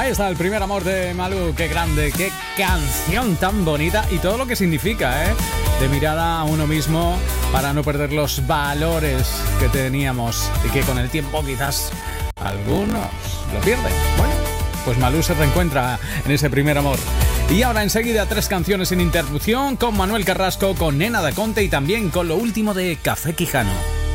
Ahí está el primer amor de Malú. Qué grande, qué canción tan bonita y todo lo que significa, de mirada a uno mismo para no perder los valores que teníamos y que con el tiempo quizás algunos lo pierden. Bueno, pues Malú se reencuentra en ese primer amor. Y ahora enseguida 3 canciones sin interrupción con Manuel Carrasco, con Nena da Conte y también con lo último de Café Quijano.